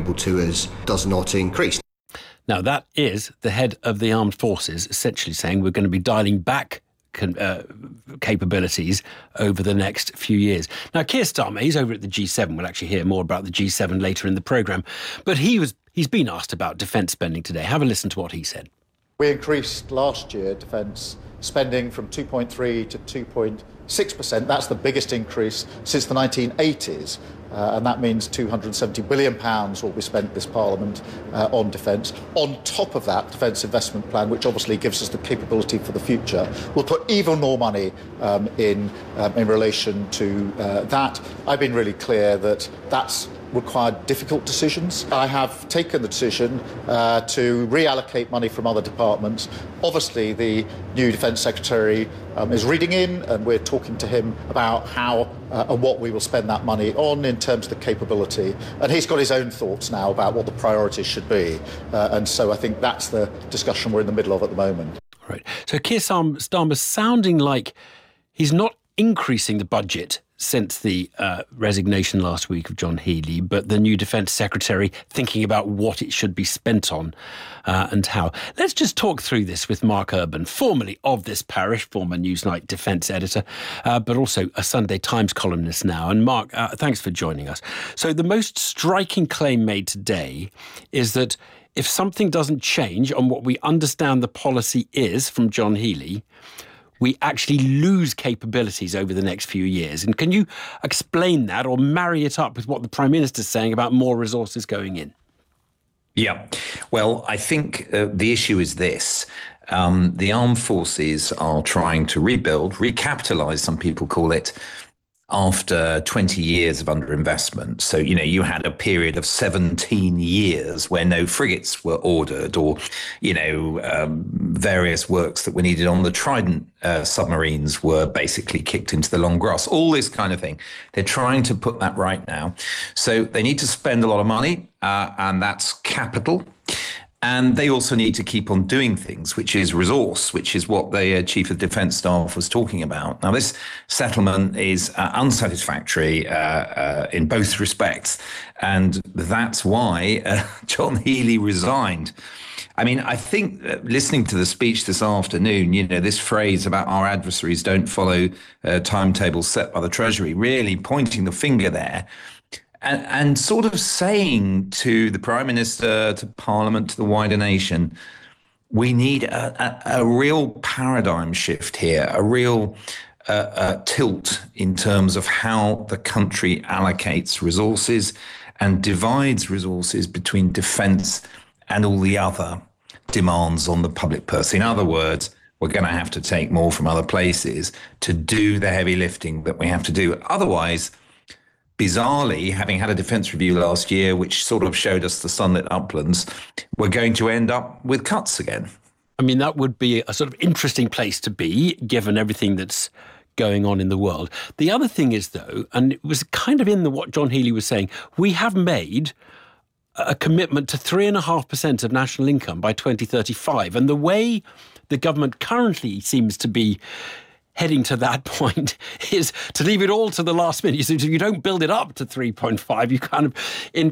available to us does not increase. Now, that is the head of the armed forces essentially saying we're going to be dialing back capabilities over the next few years. Now, Keir Starmer, he's over at the G7. We'll actually hear more about the G7 later in the programme. But he's been asked about defence spending today. Have a listen to what he said. We increased last year defence spending from 2.3 to 2.6%. That's the biggest increase since the 1980s. And that means £270 billion will be spent this Parliament on defence. On top of that, Defence Investment Plan, which obviously gives us the capability for the future, will put even more money in relation to that. I've been really clear that that's required difficult decisions. I have taken the decision to reallocate money from other departments. Obviously, the new Defence Secretary is reading in, and we're talking to him about how and what we will spend that money on in terms of the capability. And he's got his own thoughts now about what the priorities should be. And so I think that's the discussion we're in the middle of at the moment. Right. So Keir Starmer sounding like he's not increasing the budget since the resignation last week of John Healey, but the new Defence Secretary thinking about what it should be spent on and how. Let's just talk through this with Mark Urban, formerly of this parish, former Newsnight defence editor, but also a Sunday Times columnist now. And Mark, thanks for joining us. So the most striking claim made today is that if something doesn't change on what we understand the policy is from John Healey, we actually lose capabilities over the next few years. And can you explain that or marry it up with what the Prime Minister's saying about more resources going in? Yeah, well, I think the issue is this. The armed forces are trying to rebuild, recapitalise, some people call it, after 20 years of underinvestment. So, you had a period of 17 years where no frigates were ordered or, various works that were needed on the Trident submarines were basically kicked into the long grass, all this kind of thing. They're trying to put that right now. So they need to spend a lot of money, and that's capital. And they also need to keep on doing things, which is resource, which is what the Chief of Defence Staff was talking about. Now, this settlement is unsatisfactory in both respects. And that's why John Healey resigned. I mean, I think listening to the speech this afternoon, this phrase about our adversaries don't follow timetables set by the Treasury, really pointing the finger there. And sort of saying to the Prime Minister, to Parliament, to the wider nation, we need a real paradigm shift here, a real tilt in terms of how the country allocates resources and divides resources between defence and all the other demands on the public purse. In other words, we're going to have to take more from other places to do the heavy lifting that we have to do. Otherwise, bizarrely, having had a defence review last year, which sort of showed us the sunlit uplands, we're going to end up with cuts again. I mean, that would be a sort of interesting place to be, given everything that's going on in the world. The other thing is, though, and it was kind of in what John Healey was saying, we have made a commitment to 3.5% of national income by 2035. And the way the government currently seems to be heading to that point is to leave it all to the last minute. So you don't build it up to 3.5. You kind of, in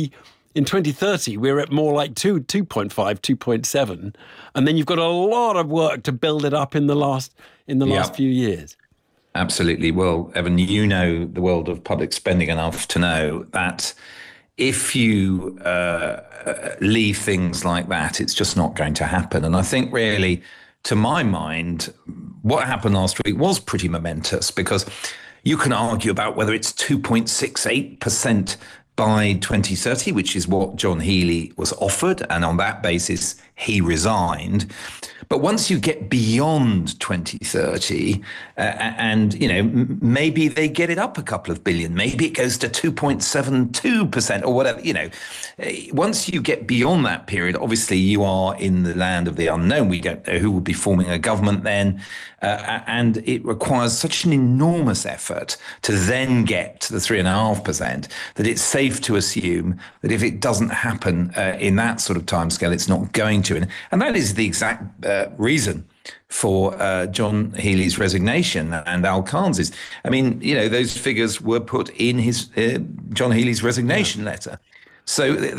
2030, we're at more like 2.5, 2.7. And then you've got a lot of work to build it up in the last few years. Absolutely. Well, Evan, you know the world of public spending enough to know that if you leave things like that, it's just not going to happen. And I think really, to my mind, what happened last week was pretty momentous, because you can argue about whether it's 2.68% by 2030, which is what John Healey was offered. And on that basis, he resigned. But once you get beyond 2030, maybe they get it up a couple of billion, maybe it goes to 2.72% or whatever, once you get beyond that period, obviously you are in the land of the unknown. We don't know who will be forming a government then. And it requires such an enormous effort to then get to the 3.5% that it's safe to assume that if it doesn't happen in that sort of timescale, it's not going to. And that is the exact reason for John Healey's resignation and Al Khan's. I mean, those figures were put in his John Healey's resignation letter. So